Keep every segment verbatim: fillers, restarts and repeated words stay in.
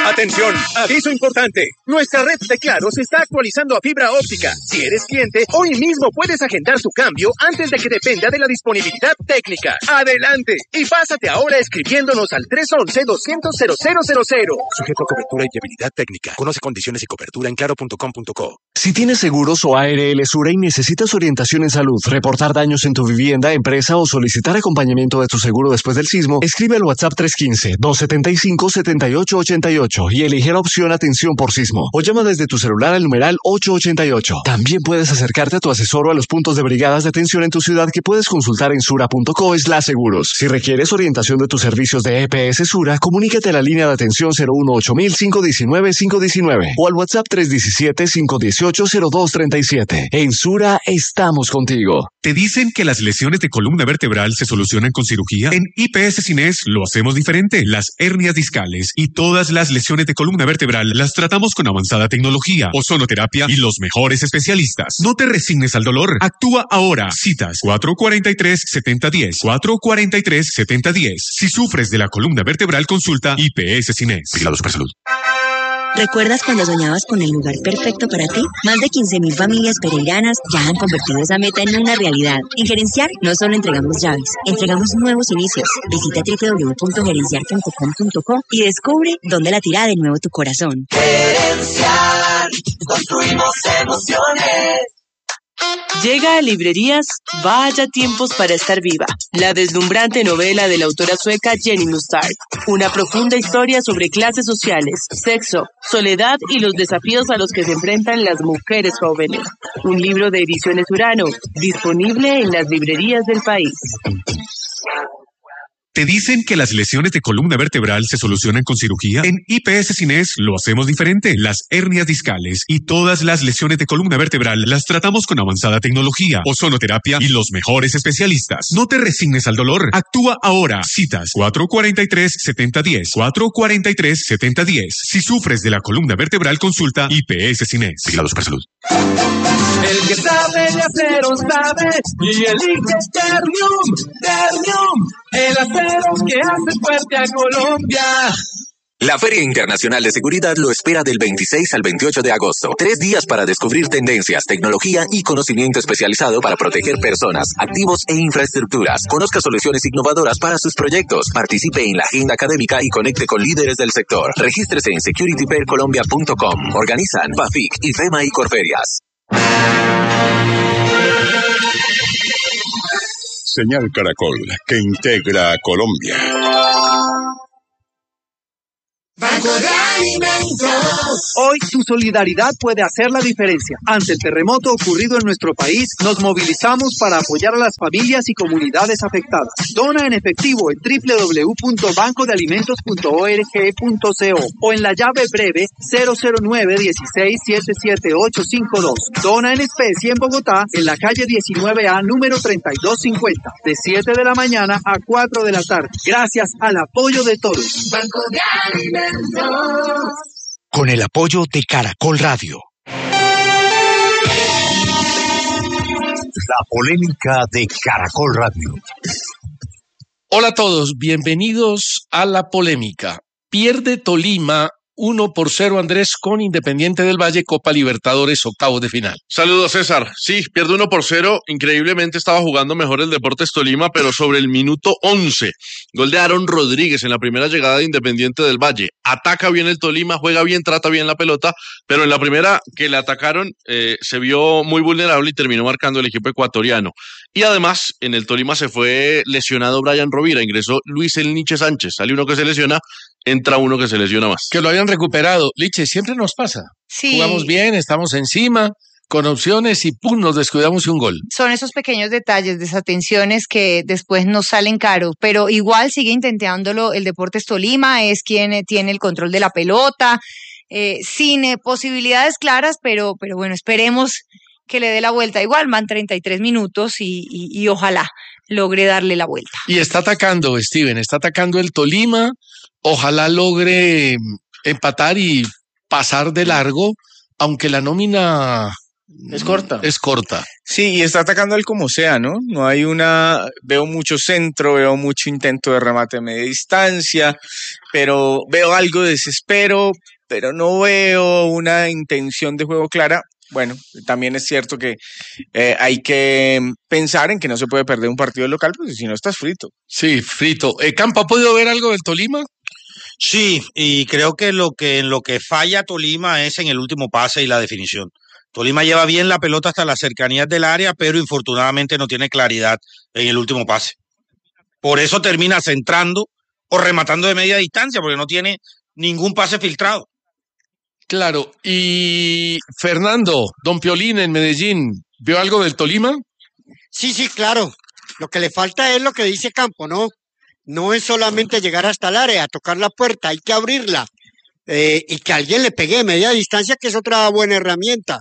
Atención, aviso importante. Nuestra red de Claro se está actualizando a fibra óptica. Si eres cliente, hoy mismo puedes agendar tu cambio antes de que dependa de la disponibilidad técnica. ¡Adelante! Y pásate ahora escribiéndonos al tres once, doscientos, cero cero cero cero. Sujeto a cobertura y viabilidad técnica. Conoce condiciones y cobertura en claro punto com punto co. Si tienes seguros o A R L Sura y necesitas orientación en salud, reportar daños en tu vivienda, empresa o solicitar acompañamiento de tu seguro después del sismo, escribe al WhatsApp tres uno cinco, dos siete cinco, siete ocho ocho ocho y elige la opción Atención por Sismo o llama desde tu celular al numeral ocho ocho ocho. También puedes acercarte a tu asesor o a los puntos de brigadas de atención en tu ciudad que puedes consultar en sura punto co slash seguros. Si requieres orientación de tus servicios de E P S Sura, comunícate a la línea de atención cero uno ocho mil, cinco uno nueve, cinco uno nueve o al WhatsApp tres uno siete, cinco uno ocho, cero dos tres siete. En Sura estamos contigo. ¿Te dicen que las lesiones de columna vertebral se solucionan con cirugía? En I P S Cines lo hacemos diferente. Las hernias discales y todas las lesiones de columna vertebral las tratamos con avanzada tecnología, ozonoterapia y los mejores especialistas. No te resignes al dolor. Actúa ahora. Citas cuatro cuatro tres, siete cero uno cero. cuatro cuatro tres, siete cero uno cero. Si sufres de la columna vertebral, consulta I P S Cines. Vigilados por salud. ¿Recuerdas cuando soñabas con el lugar perfecto para ti? Más de quince mil familias pereiranas ya han convertido esa meta en una realidad. En Gerenciar no solo entregamos llaves, entregamos nuevos inicios. Visita doble u doble u doble u punto gerenciar punto com punto co y descubre dónde latirá de nuevo tu corazón. Gerenciar, construimos emociones. Llega a librerías Vaya tiempos para estar viva, la deslumbrante novela de la autora sueca Jenny Mustard. Una profunda historia sobre clases sociales, sexo, soledad y los desafíos a los que se enfrentan las mujeres jóvenes. Un libro de Ediciones Urano, disponible en las librerías del país. ¿Te dicen que las lesiones de columna vertebral se solucionan con cirugía? En I P S Cines lo hacemos diferente. Las hernias discales y todas las lesiones de columna vertebral las tratamos con avanzada tecnología, ozonoterapia y los mejores especialistas. No te resignes al dolor. Actúa ahora. Citas cuatro cuatro tres, siete cero uno cero. cuatro cuatro tres, siete cero uno cero. Si sufres de la columna vertebral, consulta I P S Cines. Vigilados por salud. El que sabe de acero sabe y elige Ternium. Ternium, el acero que hace fuerte a Colombia. La Feria Internacional de Seguridad lo espera del veintiséis al veintiocho de agosto. Tres días para descubrir tendencias, tecnología y conocimiento especializado para proteger personas, activos e infraestructuras. Conozca soluciones innovadoras para sus proyectos. Participe en la agenda académica y conecte con líderes del sector. Regístrese en security pair colombia punto com. Organizan PAFIC, IFEMA y Corferias. Señal Caracol, que integra a Colombia. Banco de Alimentos. Hoy tu solidaridad puede hacer la diferencia. Ante el terremoto ocurrido en nuestro país, nos movilizamos para apoyar a las familias y comunidades afectadas. Dona en efectivo en doble u doble u doble u punto banco de alimentos punto org punto co o en la llave breve cero cero nueve, dieciséis, setenta y siete, ochocientos cincuenta y dos. Dona en especie en Bogotá, en la calle diecinueve A, número treinta y dos cincuenta, de siete de la mañana a cuatro de la tarde. Gracias al apoyo de todos. Banco de Alimentos. Con el apoyo de Caracol Radio. La polémica de Caracol Radio. Hola a todos, bienvenidos a La Polémica. Pierde Tolima uno por cero, Andrés, con Independiente del Valle, Copa Libertadores, octavos de final. Saludos, César. Sí, pierde uno por cero. Increíblemente estaba jugando mejor el Deportes Tolima, pero sobre el minuto once. Gol de Aaron Rodríguez en la primera llegada de Independiente del Valle. Ataca bien el Tolima, juega bien, trata bien la pelota, pero en la primera que le atacaron eh, se vio muy vulnerable y terminó marcando el equipo ecuatoriano. Y además, en el Tolima se fue lesionado Brian Rovira, ingresó Luis El Niche Sánchez. Sale uno que se lesiona, entra uno que se lesiona más. Que lo habían recuperado. Liche, siempre nos pasa. Sí. Jugamos bien, estamos encima, con opciones y pum, nos descuidamos y un gol. Son esos pequeños detalles, desatenciones que después nos salen caros, pero igual sigue intentándolo el Deportes Tolima, es quien tiene el control de la pelota, eh, sin eh, posibilidades claras, pero, pero bueno, esperemos que le dé la vuelta. Igual van treinta y tres minutos y, y, y ojalá logre darle la vuelta. Y está atacando, Steven, está atacando el Tolima, ojalá logre empatar y pasar de largo, aunque la nómina Es corta. Es corta. Sí, y está atacando al como sea, ¿no? No hay una... Veo mucho centro, veo mucho intento de remate a media distancia, pero veo algo de desespero, pero no veo una intención de juego clara. Bueno, también es cierto que eh, hay que pensar en que no se puede perder un partido local, porque si no estás frito. Sí, frito. Eh, ¿Campa ha podido ver algo del Tolima? Sí, y creo que lo que en lo que falla Tolima es en el último pase y la definición. Tolima lleva bien la pelota hasta las cercanías del área, pero infortunadamente no tiene claridad en el último pase. Por eso termina centrando o rematando de media distancia, porque no tiene ningún pase filtrado. Claro, y Fernando, don Piolín en Medellín, ¿vio algo del Tolima? Sí, sí, claro. Lo que le falta es lo que dice Campo, ¿no? No es solamente llegar hasta el área, tocar la puerta, hay que abrirla. Eh, y que alguien le pegue de media distancia, que es otra buena herramienta.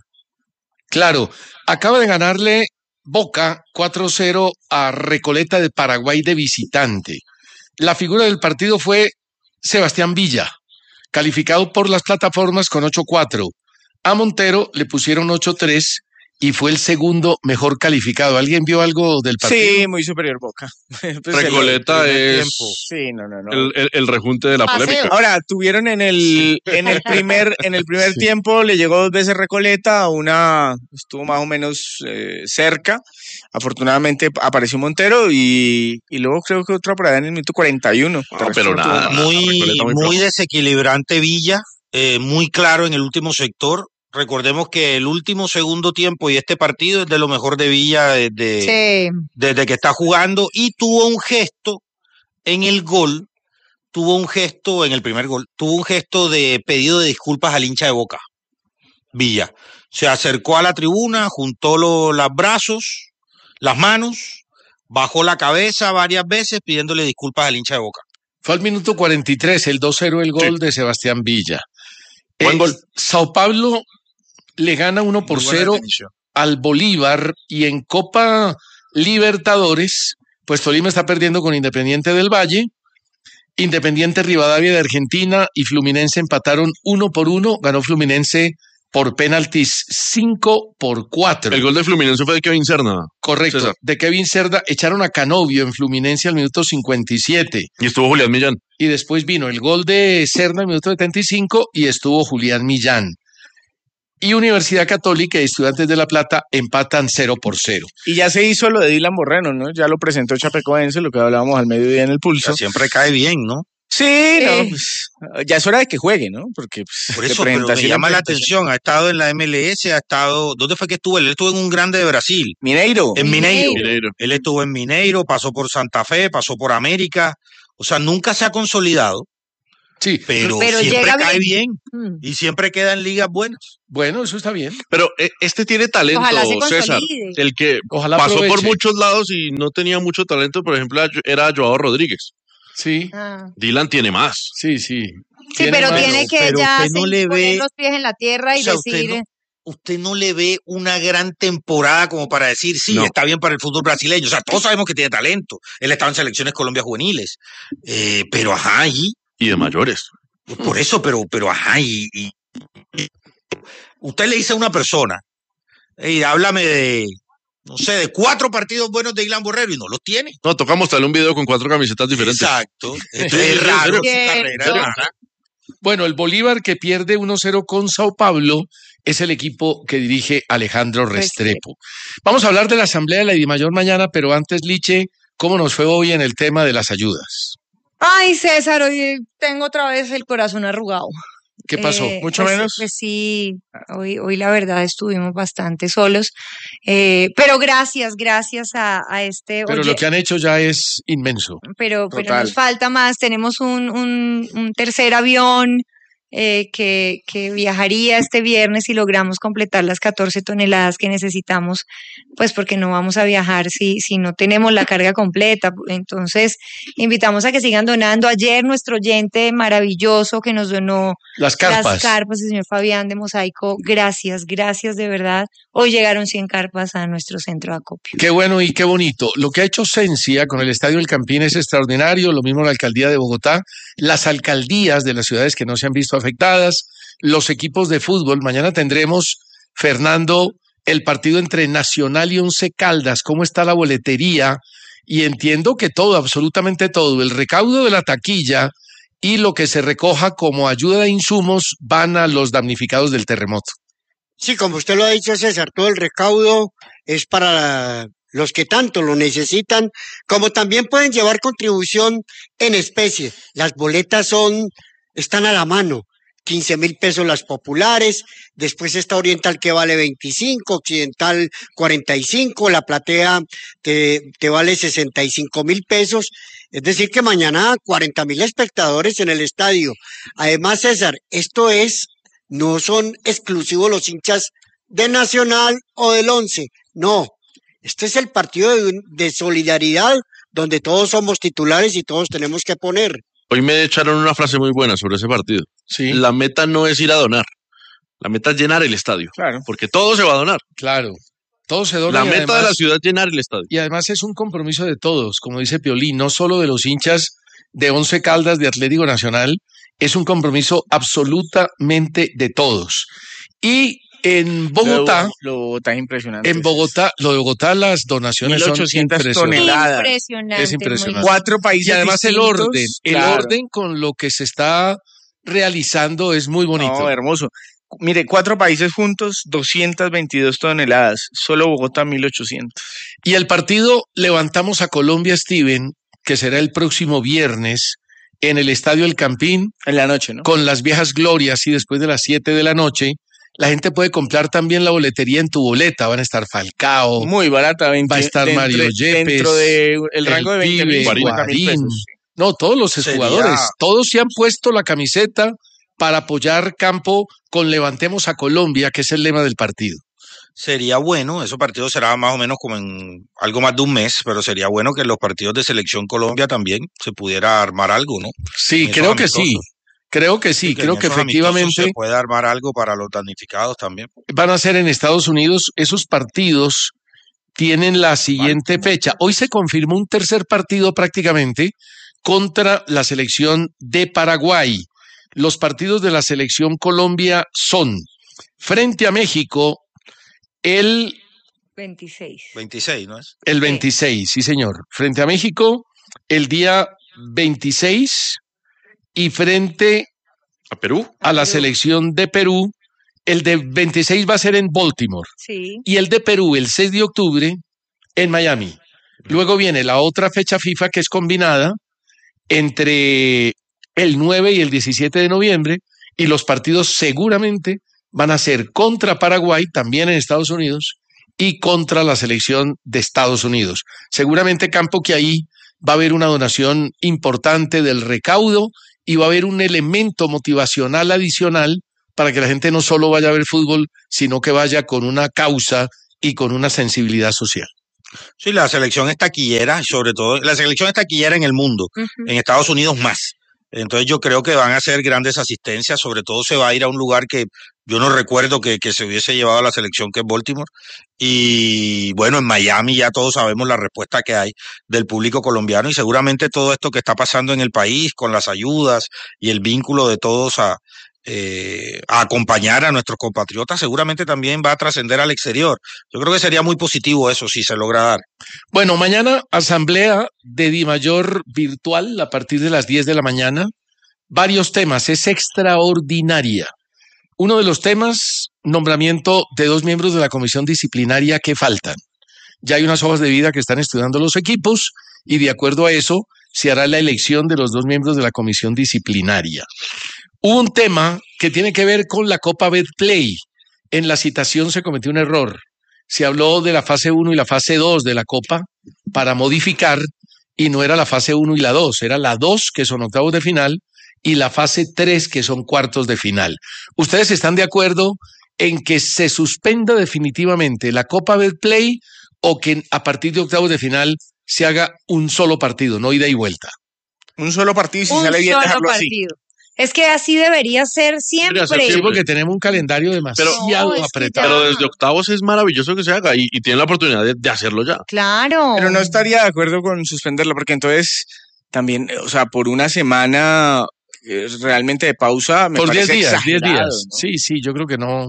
Claro, acaba de ganarle Boca cuatro cero a Recoleta de Paraguay de visitante. La figura del partido fue Sebastián Villa, calificado por las plataformas con ocho cuatro. A Montero le pusieron ocho tres y fue el segundo mejor calificado. ¿Alguien vio algo del partido? Sí, muy superior Boca. Pues Recoleta es sí, no, no, no. El, el, el rejunte de la Paseo. polémica. Ahora, tuvieron en el, en el primer, en el primer sí. tiempo, le llegó dos veces Recoleta, una estuvo más o menos eh, cerca. Afortunadamente apareció Montero y, y luego creo que otra por allá en el minuto cuarenta y uno. No, pero nada, muy, muy, muy desequilibrante Villa, eh, muy claro en el último sector. Recordemos que el último segundo tiempo y este partido es de lo mejor de Villa desde, sí. desde que está jugando, y tuvo un gesto en el gol, tuvo un gesto en el primer gol, tuvo un gesto de pedido de disculpas al hincha de Boca. Villa se acercó a la tribuna, juntó los, los brazos, las manos, bajó la cabeza varias veces pidiéndole disculpas al hincha de Boca. Fue al minuto cuarenta y tres, el dos cero el gol sí. de Sebastián Villa. Buen gol. Sao Paulo le gana uno por cero al Bolívar, y en Copa Libertadores, pues Tolima está perdiendo con Independiente del Valle. Independiente Rivadavia de Argentina y Fluminense empataron uno por uno, ganó Fluminense por penaltis cinco por cuatro. El gol de Fluminense fue de Kevin Cerda. Correcto, César. De Kevin Cerda. Echaron a Canovio en Fluminense al minuto cincuenta y siete. Y estuvo Julián Millán. Y después vino el gol de Cerda al minuto setenta y cinco y estuvo Julián Millán. Y Universidad Católica y Estudiantes de La Plata empatan cero por cero. Y ya se hizo lo de Dylan Moreno, ¿no? Ya lo presentó Chapecoense, lo que hablábamos al mediodía en el Pulso. O sea, siempre cae bien, ¿no? Sí, sí. No, pues, ya es hora de que juegue, ¿no? Porque pues, por eso, pero me llama la atención. Ha estado en la M L S, ha estado... ¿Dónde fue que estuvo? Él estuvo en un grande de Brasil. Mineiro. En Mineiro. Mineiro. Él estuvo en Mineiro, pasó por Santa Fe, pasó por América. O sea, nunca se ha consolidado. Sí, pero, pero siempre cae bien, bien y siempre queda en ligas buenas. Bueno, eso está bien. Pero eh, este tiene talento, César. El que Ojalá pasó aproveche. por muchos lados y no tenía mucho talento, por ejemplo, era Joao Rodríguez. Sí. Ah. Dylan tiene más. Sí, sí. Sí, tiene pero más. Tiene que pero ya no le poner ve, los pies en la tierra y o sea, decir... Usted no, usted no le ve una gran temporada como para decir, sí, no. está bien para el fútbol brasileño. O sea, todos sabemos que tiene talento. Él estaba en selecciones Colombia juveniles. Eh, pero ajá, y... Y de mayores. Por eso, pero, pero ajá, y, y, y usted le dice a una persona, hey, háblame de, no sé, de cuatro partidos buenos de Dylan Borrero y no los tiene. No, toca mostrarle un video con cuatro camisetas diferentes. Exacto. Esto es raro su carrera. Bueno, el Bolívar, que pierde uno cero con Sao Paulo, es el equipo que dirige Alejandro Restrepo. Vamos a hablar de la Asamblea de la Dimayor mañana, pero antes, Liche, ¿cómo nos fue hoy en el tema de las ayudas? Ay, César, hoy tengo otra vez el corazón arrugado. ¿Qué pasó? Eh, ¿Mucho pues, menos? Pues sí, hoy, hoy la verdad estuvimos bastante solos, eh, pero gracias, gracias a, a este... Pero oye, lo que han hecho ya es inmenso. Pero, pero nos falta más, tenemos un, un, un tercer avión eh, que, que viajaría este viernes y logramos completar las catorce toneladas que necesitamos, pues porque no vamos a viajar si, si no tenemos la carga completa. Entonces, invitamos a que sigan donando. Ayer nuestro oyente maravilloso que nos donó las carpas, las carpas, el señor Fabián de Mosaico, gracias, gracias de verdad. Hoy llegaron cien carpas a nuestro centro de acopio. Qué bueno y qué bonito. Lo que ha hecho Sensia con el Estadio El Campín es extraordinario, lo mismo la Alcaldía de Bogotá, las alcaldías de las ciudades que no se han visto afectadas, los equipos de fútbol. Mañana tendremos, Fernando, el partido entre Nacional y Once Caldas, cómo está la boletería, y entiendo que todo, absolutamente todo, el recaudo de la taquilla y lo que se recoja como ayuda de insumos van a los damnificados del terremoto. Sí, como usted lo ha dicho, César, todo el recaudo es para los que tanto lo necesitan, como también pueden llevar contribución en especie. Las boletas son, están a la mano. quince mil pesos las populares, después está Oriental que vale veinticinco, Occidental cuarenta y cinco, la platea te, te vale sesenta y cinco mil pesos, es decir que mañana cuarenta mil espectadores en el estadio. Además, César, esto es, no son exclusivos los hinchas de Nacional o del Once, no, este es el partido de, de solidaridad donde todos somos titulares y todos tenemos que poner. Hoy me echaron una frase muy buena sobre ese partido. Sí. La meta no es ir a donar. La meta es llenar el estadio. Claro. Porque todo se va a donar. Claro. Todo se dona. La meta además, de la ciudad es llenar el estadio. Y además es un compromiso de todos, como dice Piolín, no solo de los hinchas de Once Caldas, de Atlético Nacional, es un compromiso absolutamente de todos. Y en Bogotá, lo, lo Bogotá es impresionante. En Bogotá, lo de Bogotá, las donaciones mil ochocientas son toneladas. Impresionante. Es impresionante. Cuatro países Y además distintos, el orden, claro. el orden con lo que se está realizando es muy bonito. No, hermoso. Mire, cuatro países juntos, doscientas veintidós toneladas. Solo Bogotá, mil ochocientos. Y el partido Levantamos a Colombia, Steven, que será el próximo viernes en el Estadio El Campín. En la noche, ¿no? Con las viejas glorias y después de las siete de la noche. La gente puede comprar también la boletería en tu boleta. Van a estar Falcao. Muy barata. veinte, va a estar dentro, Mario Yepes. Dentro del de rango de veinte mil, cincuenta mil pesos. No, todos los Sería... jugadores. Todos se han puesto la camiseta para apoyar campo con Levantemos a Colombia, que es el lema del partido. Sería bueno, esos partidos será más o menos como en algo más de un mes, pero sería bueno que en los partidos de Selección Colombia también se pudiera armar algo, ¿no? Sí, creo que sí. Creo que sí, sí que creo que efectivamente se puede armar algo para los damnificados también. Van a ser en Estados Unidos. Esos partidos tienen la siguiente Baltimore. fecha. Hoy se confirmó un tercer partido prácticamente contra la selección de Paraguay. Los partidos de la selección Colombia son frente a México el veintiséis. veintiséis, ¿no es? El veintiséis, sí, señor. Frente a México el día veintiséis. Y frente a Perú, a la selección de Perú, el de veintiséis va a ser en Baltimore. Sí. Y el de Perú, el seis de octubre, en Miami. Luego viene la otra fecha FIFA que es combinada entre el nueve y el diecisiete de noviembre, y los partidos seguramente van a ser contra Paraguay, también en Estados Unidos, y contra la selección de Estados Unidos. Seguramente, Campo, que ahí va a haber una donación importante del recaudo y va a haber un elemento motivacional adicional para que la gente no solo vaya a ver fútbol, sino que vaya con una causa y con una sensibilidad social. Sí, la selección es taquillera, sobre todo, la selección es taquillera en el mundo, uh-huh. En Estados Unidos más. Entonces yo creo que van a hacer grandes asistencias, sobre todo se va a ir a un lugar que yo no recuerdo que, que se hubiese llevado a la selección, que es Baltimore. Y bueno, en Miami ya todos sabemos la respuesta que hay del público colombiano, y seguramente todo esto que está pasando en el país con las ayudas y el vínculo de todos a, eh, a acompañar a nuestros compatriotas seguramente también va a trascender al exterior. Yo creo que sería muy positivo eso si se logra dar. Bueno, mañana asamblea de Dimayor virtual a partir de las diez de la mañana. Varios temas, es extraordinaria. Uno de los temas, nombramiento de dos miembros de la comisión disciplinaria que faltan. Ya hay unas hojas de vida que están estudiando los equipos y de acuerdo a eso se hará la elección de los dos miembros de la comisión disciplinaria. Hubo un tema que tiene que ver con la Copa Betplay. En la citación se cometió un error. Se habló de la fase uno y la fase dos de la Copa para modificar, y no era la fase uno y la dos, era la dos, que son octavos de final, y la fase tres, que son cuartos de final. ¿Ustedes están de acuerdo en que se suspenda definitivamente la Copa Betplay o que a partir de octavos de final se haga un solo partido, no ida y vuelta? Un solo partido y si un sale bien dejarlo partido. así. Es que así debería ser siempre. Sí, porque tenemos un calendario demasiado pero, apretado. Pero desde octavos es maravilloso que se haga y, y tienen la oportunidad de, de hacerlo ya. Claro. Pero no estaría de acuerdo con suspenderlo, porque entonces también, o sea, por una semana realmente de pausa me por parece diez días, diez días. ¿no? Sí, sí, yo creo que no,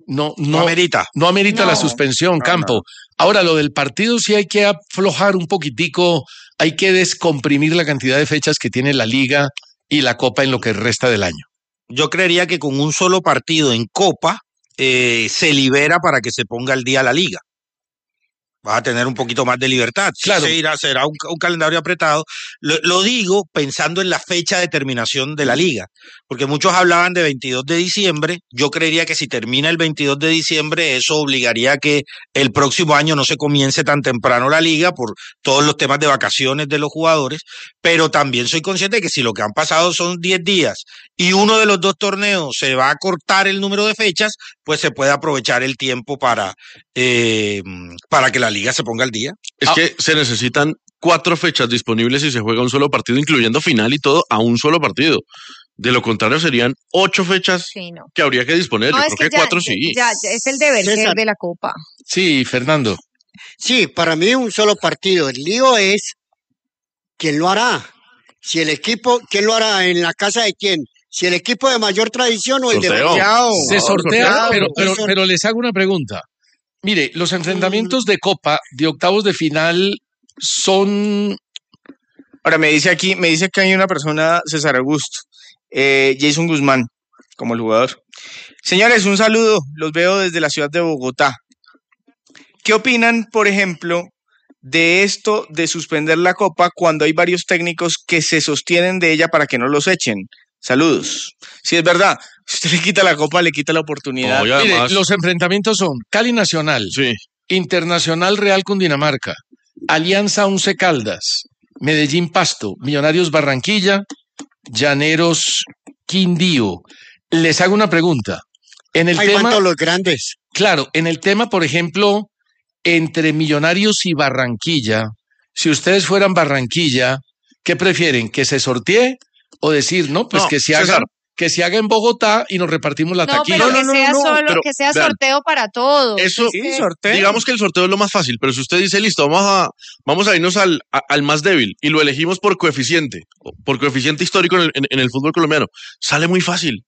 no, no, No amerita. No amerita No. la suspensión, No, Campo. no. Ahora, lo del partido sí hay que aflojar un poquitico, hay que descomprimir la cantidad de fechas que tiene la Liga y la Copa en lo que resta del año. Yo creería que con un solo partido en Copa eh, se libera para que se ponga al día la Liga. Vas a tener un poquito más de libertad. Claro. Se irá, será un, un calendario apretado. Lo, lo digo pensando en la fecha de terminación de la liga, porque muchos hablaban de veintidós de diciembre. Yo creería que si termina el veintidós de diciembre, eso obligaría a que el próximo año no se comience tan temprano la liga por todos los temas de vacaciones de los jugadores. Pero también soy consciente de que si lo que han pasado son diez días y uno de los dos torneos se va a cortar el número de fechas, pues se puede aprovechar el tiempo para, eh, para que la liga se ponga al día. Es que se necesitan cuatro fechas disponibles y se juega un solo partido, incluyendo final y todo, a un solo partido. De lo contrario, serían ocho fechas Sí, no. que habría que disponer. No, Yo es creo que, ya- cuatro sí. ya- ya es el deber ser César. de la Copa. Sí, Fernando. Sí, para mí un solo partido. El lío es quién lo hará. Si el equipo, ¿quién lo hará? ¿En la casa de quién? Si el equipo de mayor tradición o el de Sorteo. mayor. Se sortea, sorteado, pero, pero, eso- pero les hago una pregunta. Mire, los enfrentamientos de Copa de octavos de final son... Ahora me dice aquí, me dice que hay una persona, César Augusto, eh, Jason Guzmán, como el jugador. Señores, un saludo, los veo desde la ciudad de Bogotá. ¿Qué opinan, por ejemplo, de esto de suspender la Copa cuando hay varios técnicos que se sostienen de ella para que no los echen? Saludos. Si es verdad, si usted le quita la Copa, le quita la oportunidad. No, y además- Mire, los enfrentamientos son Cali Nacional, Sí. Internacional Real Cundinamarca, Alianza Once Caldas, Medellín Pasto, Millonarios Barranquilla, Llaneros Quindío. Les hago una pregunta. En el Ahí tema, van todos los grandes. claro, en el tema, por ejemplo, entre Millonarios y Barranquilla, si ustedes fueran Barranquilla, ¿qué prefieren? ¿Que se sortee o decir, no, pues No, que se César. haga, que se haga en Bogotá y nos repartimos la No, taquilla? pero No, que no, no, sea no, solo, pero, que sea vean, sorteo para todos. Eso, Sí, Es que- sorteo. digamos que el sorteo es lo más fácil, pero si usted dice, listo, vamos a, vamos a irnos al, a- al más débil y lo elegimos por coeficiente, o por coeficiente histórico en el, en- en el fútbol colombiano, sale muy fácil.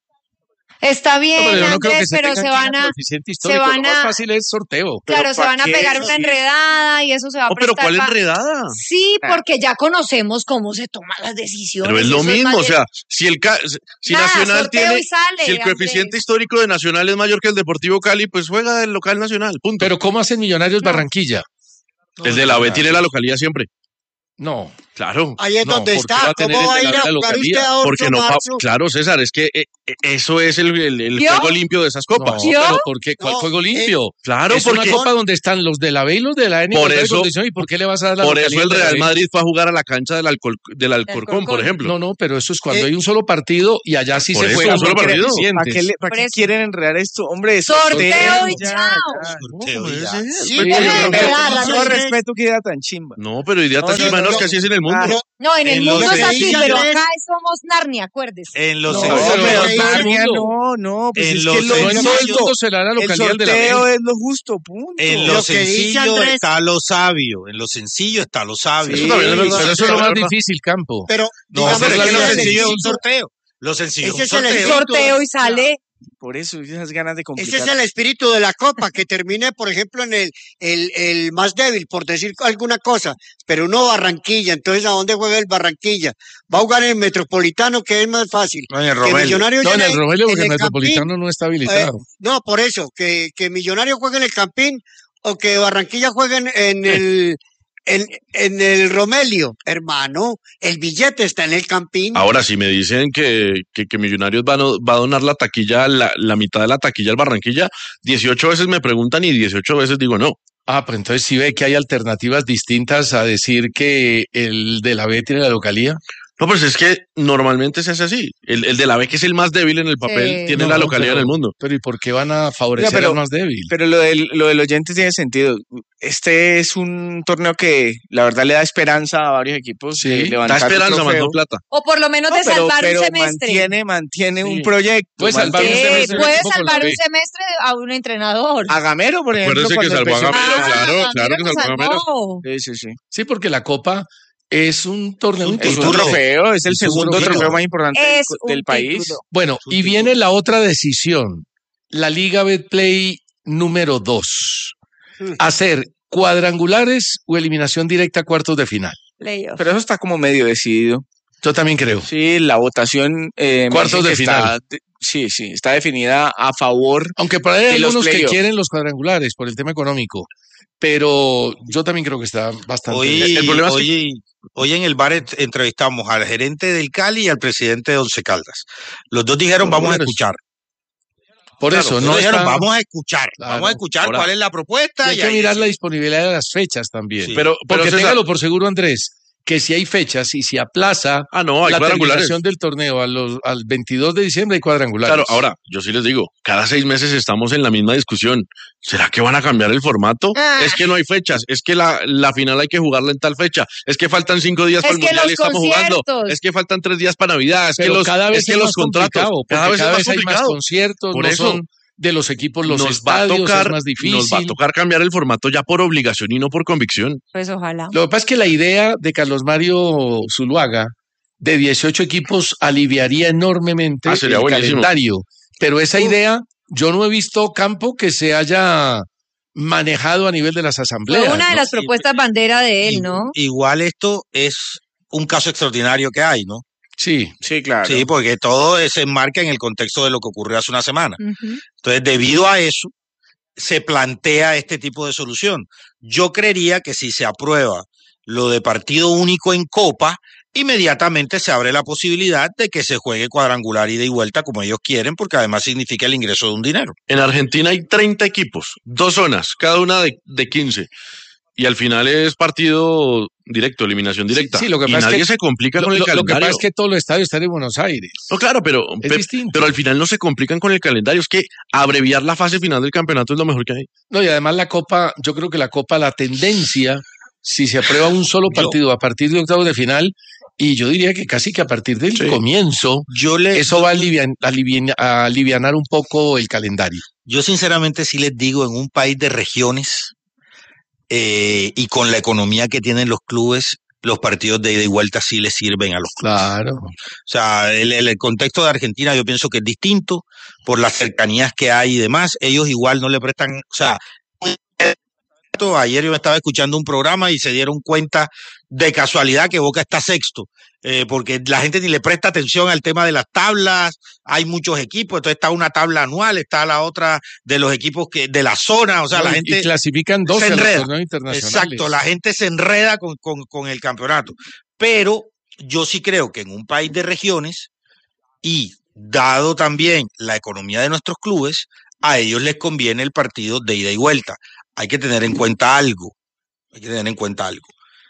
Está bien, No, pero yo no creo que Andrés, se pero tenga se que ir van a, coeficiente histórico, van lo más a- fácil es sorteo. claro, Pero se ¿pa' van a qué? pegar una Sí. enredada y eso se va a No, pero prestar ¿cuál pa- enredada? Sí, porque ya conocemos cómo se toman las decisiones. Pero es lo eso mismo, más o de- sea, si el ca- si Nada, Nacional sorteo tiene, y sale, si el coeficiente Andrés. histórico de Nacional es mayor que el Deportivo Cali, pues juega el local Nacional, punto. Pero ¿cómo hacen Millonarios Barranquilla? el de la B tiene la localidad siempre. No. Claro. Ahí es No, donde ¿por qué está. va a tener ¿Cómo el va a de ir la- a la jugar usted localidad? a ocho Porque no, pa- marzo? claro, César, es que eh, eh, eso es el, el, el ¿Yo? juego limpio de esas copas. No, ¿Yo? pero ¿por qué? ¿Cuál No, juego eh, limpio? Claro, es porque una copa donde están los de la B y los de la N. Por en eso- condición, ¿y por qué le vas a dar la por eso localidad el de la Real B? Madrid fue a jugar a la cancha del, Alcor, del Alcorcón, por Alcorcón. ejemplo. No, no, pero eso es cuando Eh, hay un solo partido y allá sí por se eso, juega un solo por partido. ¿Para coeficientes. qué, le- para Por qué eso. quieren enredar esto? Hombre, Sorteo y ya, chao. ya. Sorteo y ya. Sí, Oye, pero es pero verdad, con la todo verdad. respeto, qué idea tan chimba. No, pero idea tan No, no, chimba, no, no, es que así es en el mundo. Claro. No, en el En mundo los es así, sencillos pero es- acá somos Narnia, acuérdese. En los No, No, sencillos- pero pero no, Narnia, no, no, no, pues en es los que lo, No en sencillos- todo el justo, mundo se le da la el localidad de la sorteo B. es lo justo, punto. En Lo lo que dice sencillo Andrés- está lo sabio. En lo sencillo está lo sabio. Eso también es verdad. Pero eso es lo más Claro. difícil, Campo. Pero No, digamos pero es que que lo lo sencillo es un sencillo- sorteo. Lo sencillo es Ese un es el sorteo. Sorteo y sale. Por eso, esas ganas de complicar. Ese es el espíritu de la Copa, que termine, por ejemplo, en el, el, el más débil, por decir alguna cosa. Pero uno Barranquilla, entonces ¿a dónde juega el Barranquilla? Va a jugar en el Metropolitano, que es más fácil. No, en el Que Romelio. Millonarios No, en llegue el Romelio, porque el el Metropolitano Campín, no está eh, habilitado. no, por eso, que, que Millonario juegue en el Campín o que Barranquilla juegue en, en el... En, en el Romelio, hermano, el billete está en el Campín. Ahora, si me dicen que, que, que Millonarios va a, no- va a donar la taquilla, la, la mitad de la taquilla al Barranquilla, dieciocho veces me preguntan y dieciocho veces digo no. Ah, pero entonces sí ve que hay alternativas distintas a decir que el de la B tiene la localía. No, pues es que normalmente se hace así. El, el de la B, que es el más débil en el papel, Sí. tiene No, la localidad pero- en el mundo. Pero ¿y por qué van a favorecer Oiga, pero- al más débil? Pero lo del, lo del oyente tiene sentido. Este es un torneo que la verdad le da esperanza a varios equipos Sí, de Da levantar un esperanza, más trofeo. no plata. O por lo menos No, de pero, salvar pero un semestre. mantiene, mantiene Sí. un proyecto. Puede salvar un mantiene- Eh, semestre puede equipo con la salvar un B. semestre a un entrenador. A Gamero, por ejemplo, Acuérdese que cuando salvó a empezó- Gamero, Ah, claro, claro que mira, salvó a Gamero. salvó. Sí, sí, sí. Sí, porque la Copa es un torneo Es un Es un importante. trofeo, es el Es un segundo título. trofeo más importante Es del un país. título. Bueno, y viene la otra decisión. la Liga Betplay número dos. Hacer cuadrangulares o eliminación directa a cuartos de final. Playoff. Pero eso está como medio decidido. Yo también creo. Sí, la votación... Eh, cuartos de está, final. Sí, sí, está definida a favor. Aunque por ahí hay de los algunos que playoff. quieren los cuadrangulares por el tema económico. Pero yo también creo que está bastante Hoy, bien. El problema es que- hoy, hoy en el bar ent- entrevistamos al gerente del Cali y al presidente de Once Caldas. Los dos dijeron, vamos a escuchar. Por Claro, eso, los no dos dijeron, está- vamos a escuchar, Claro. vamos a escuchar Ahora, cuál es la propuesta. Y hay y que ahí mirar la decimos. disponibilidad de las fechas también. Sí. Pero, pero Porque César- téngalo por seguro, Andrés, que si hay fechas y si aplaza Ah, no, hay la cuadrangulares. terminación del torneo a los, al veintidós de diciembre hay cuadrangulares. Claro, ahora, yo sí les digo, cada seis meses estamos en la misma discusión. ¿Será que van a cambiar el formato? Ah. Es que no hay fechas, es que la, la final hay que jugarla en tal fecha, es que faltan cinco días Es para el que Mundial los y estamos jugando, conciertos. es que faltan tres días para Navidad, es Pero que los, cada vez es que es los más contratos, complicado, cada porque vez, cada es vez más hay más complicado. conciertos, Por no eso, son de los equipos los nos va a estadios, tocar, es más difícil. nos va a tocar cambiar el formato ya por obligación y no por convicción. Pues ojalá. Lo que pasa es que la idea de Carlos Mario Zuluaga de dieciocho equipos aliviaría enormemente Ah, sería el buenísimo. calendario. Pero esa idea, yo no he visto campo que se haya manejado a nivel de las asambleas. Fue una de ¿no? las propuestas bandera de él, ¿no? Igual esto es un caso extraordinario que hay, ¿no? Sí, sí, claro. Sí, porque todo se enmarca en el contexto de lo que ocurrió hace una semana. Ujú. Entonces, debido a eso, se plantea este tipo de solución. Yo creería que si se aprueba lo de partido único en Copa, inmediatamente se abre la posibilidad de que se juegue cuadrangular ida y vuelta como ellos quieren, porque además significa el ingreso de un dinero. En Argentina hay treinta equipos, dos zonas, cada una de, de quince. Y al final es partido directo, eliminación directa. Sí, lo que y pasa nadie es que se complica lo, con el lo- lo que calendario. pasa es que todos los estadios están en Buenos Aires. No, claro, pero, Es pe- distinto. pero al final no se complican con el calendario. Es que abreviar la fase final del campeonato es lo mejor que hay. No, y además la Copa, yo creo que la Copa, la tendencia, si se aprueba un solo partido a partir de octavos de final, y yo diría que casi que a partir del comienzo, yo le, eso va a, alivian, alivian- a alivianar un poco el calendario. Yo sinceramente sí les digo, en un país de regiones eh, y con la economía que tienen los clubes, los partidos de ida y vuelta sí les sirven a los clubes. Claro. O sea, el, el- el contexto de Argentina yo pienso que es distinto por las cercanías que hay y demás. Ellos igual no le prestan, o sea, ayer yo estaba escuchando un programa y se dieron cuenta de casualidad que Boca está sexto, eh, porque la gente ni le presta atención al tema de las tablas, hay muchos equipos, entonces está una tabla anual, está la otra de los equipos que de la zona, o sea, No, la y- gente y clasifican doce se a los enreda. torneos internacionales. Exacto, la gente se enreda con, con, con el campeonato, pero yo sí creo que en un país de regiones y dado también la economía de nuestros clubes, a ellos les conviene el partido de ida y vuelta. Hay que tener en cuenta algo, hay que tener en cuenta algo.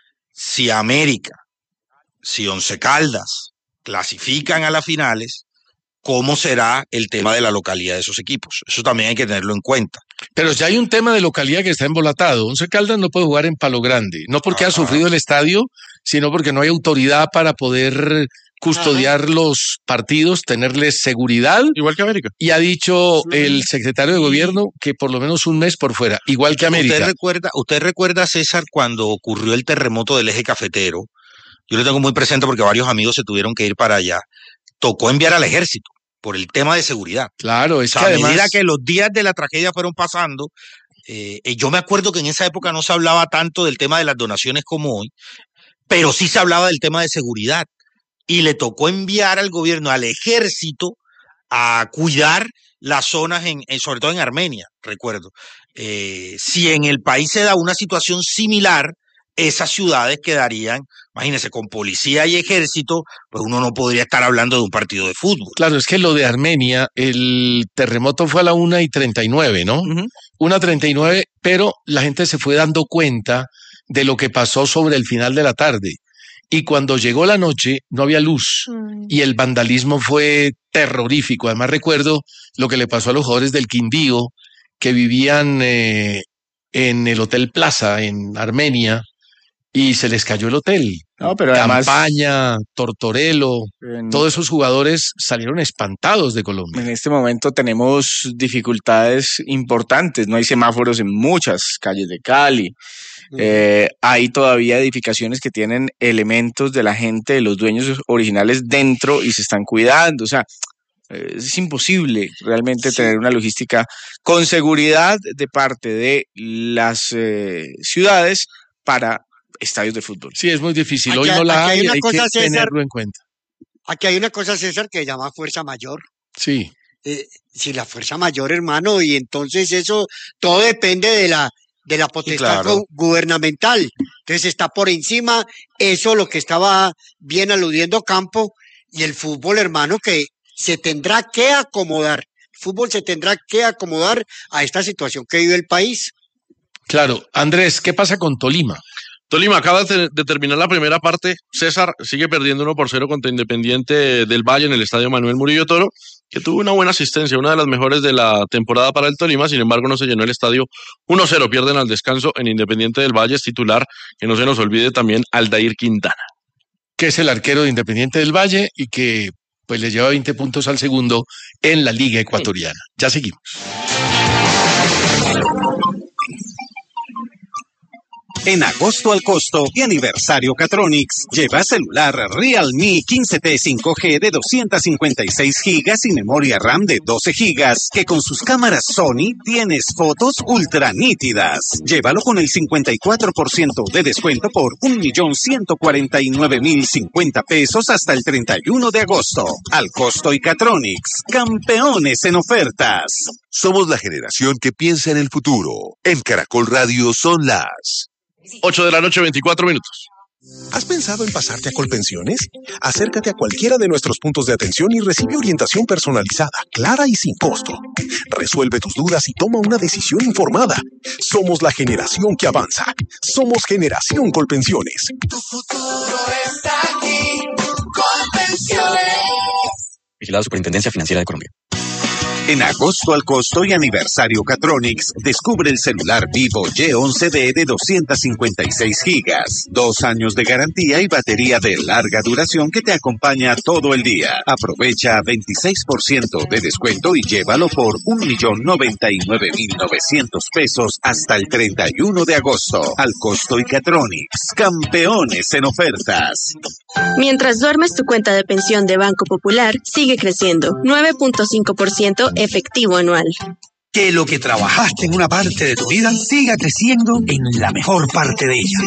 Si América, si Once Caldas clasifican a las finales, ¿cómo será el tema de la localidad de esos equipos? Eso también hay que tenerlo en cuenta. Pero ya hay un tema de localidad que está embolatado. Once Caldas no puede jugar en Palo Grande, no porque ha sufrido el estadio, sino porque no hay autoridad para poder custodiar los partidos, tenerles seguridad. Igual que América. Y ha dicho el secretario de gobierno que por lo menos un mes por fuera, igual que América. ¿Usted recuerda, usted recuerda, César, cuando ocurrió el terremoto del eje cafetero? Yo lo tengo muy presente porque varios amigos se tuvieron que ir para allá. Tocó enviar al ejército por el tema de seguridad. Claro, es O sea, que a además... medida que los días de la tragedia fueron pasando, eh, eh, yo me acuerdo que en esa época no se hablaba tanto del tema de las donaciones como hoy, pero sí se hablaba del tema de seguridad. Y le tocó enviar al gobierno, al ejército, a cuidar las zonas, en, en- sobre todo en Armenia, recuerdo. Eh, si en el país se da una situación similar, esas ciudades quedarían, imagínense, con policía y ejército, pues uno no podría estar hablando de un partido de fútbol. Claro, es que lo de Armenia, el terremoto fue a la una y treinta y nueve, ¿no? Una treinta y nueve, pero la gente se fue dando cuenta de lo que pasó sobre el final de la tarde. Y cuando llegó la noche, no había luz. Y el vandalismo fue terrorífico. Además, recuerdo lo que le pasó a los jugadores del Quindío, que vivían eh, en el Hotel Plaza, en Armenia, y se les cayó el hotel. No, pero además- Campaña, Tortorelo, En- todos esos jugadores salieron espantados de Colombia. En este momento tenemos dificultades importantes, no hay semáforos en muchas calles de Cali. Eh, hay todavía edificaciones que tienen elementos de la gente, de los dueños originales dentro y se están cuidando. O sea, Eh, es imposible realmente sí. tener una logística con seguridad de parte de las eh, ciudades para estadios de fútbol. Sí, es muy difícil. Aquí, Hoy no la hay, hay, hay cosa, que César, tenerlo en cuenta. Aquí hay una cosa, César, que se llama fuerza mayor. Sí. Eh, si la fuerza mayor, hermano, y entonces eso, todo depende de la, de la potestad sí, claro. gubernamental. Entonces está por encima eso, lo que estaba bien aludiendo Campo, y el fútbol, hermano, que se tendrá que acomodar. El fútbol se tendrá que acomodar a esta situación que vive el país. Claro. Andrés, ¿qué pasa con Tolima? Tolima acaba de terminar la primera parte. César sigue perdiendo uno por cero contra Independiente del Valle en el estadio Manuel Murillo Toro, que tuvo una buena asistencia, una de las mejores de la temporada para el Tolima. Sin embargo, no se llenó el estadio. uno cero pierden al descanso en Independiente del Valle. Es titular, que no se nos olvide también, Aldair Quintana, que es el arquero de Independiente del Valle y que pues le lleva veinte puntos al segundo en la Liga Ecuatoriana. Ya seguimos. En agosto al costo y aniversario Catronics, lleva celular Realme quince T cinco G de doscientas cincuenta y seis gigas y memoria RAM de doce gigas, que con sus cámaras Sony tienes fotos ultra nítidas. Llévalo con el cincuenta y cuatro por ciento de descuento por un millón ciento cuarenta y nueve mil cincuenta pesos hasta el treinta y uno de agosto. Al costo y Catronics, campeones en ofertas. Somos la generación que piensa en el futuro. En Caracol Radio son las ocho de la noche, veinticuatro minutos. ¿Has pensado en pasarte a Colpensiones? Acércate a cualquiera de nuestros puntos de atención y recibe orientación personalizada, clara y sin costo. Resuelve tus dudas y toma una decisión informada. Somos la generación que avanza. Somos Generación Colpensiones. Tu futuro está aquí. Colpensiones. Vigilado Superintendencia Financiera de Colombia. En agosto al costo y aniversario Catronics, descubre el celular Vivo Y once D de doscientas cincuenta y seis gigas, dos años de garantía y batería de larga duración que te acompaña todo el día. Aprovecha veintiséis por ciento de descuento y llévalo por un millón noventa y nueve mil novecientos pesos hasta el treinta y uno de agosto. Al costo y Catronics, campeones en ofertas. Mientras duermes, tu cuenta de pensión de Banco Popular sigue creciendo, nueve punto cinco por ciento efectivo anual. Que lo que trabajaste en una parte de tu vida siga creciendo en la mejor parte de ella.